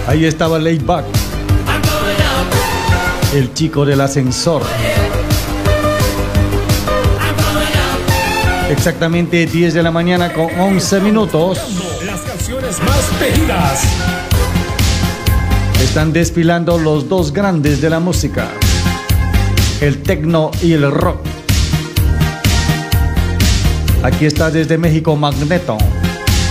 Ahí estaba Laid Back, el chico del ascensor. Exactamente 10 de la mañana con 11 minutos. Las canciones más pedidas. Están desfilando los dos grandes de la música, el techno y el rock. Aquí está desde México Magneto.